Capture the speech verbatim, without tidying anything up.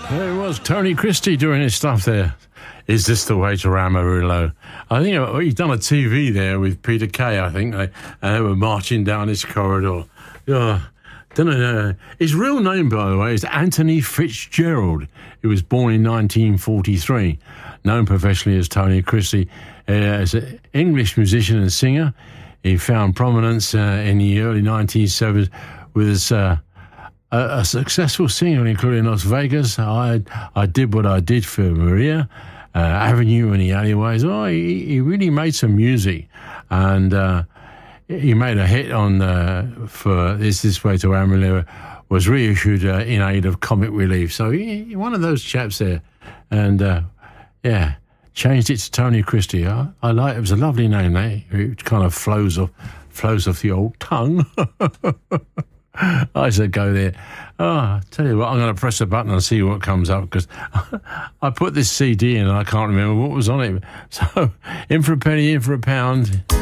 There it was, Tony Christie doing his stuff there. Is this the way to Amarillo? I think he'd done a T V there with Peter Kay, I think. They, and they were marching down this corridor. Oh, don't know. His real name, by the way, is Anthony Fitzgerald. He was born in nineteen forty-three, known professionally as Tony Christie. Uh, as an English musician and singer, he found prominence uh, in the early nineteen seventies with his... Uh, A, a successful singer, including Las Vegas. I I did what I did for Maria, uh, Avenue and the Alleyways. Oh, he, he really made some music, and uh, he made a hit on uh, for Is This Way to Amarillo. Was reissued uh, in aid of Comic Relief. So he, one of those chaps there, and uh, yeah, changed it to Tony Christie. I, I like it. Was a lovely name. Eh? It kind of flows off flows off the old tongue. I said go there. Oh, I tell you what, I'm going to press a button and see what comes up, because I put this C D in and I can't remember what was on it. So, in for a penny, in for a pound.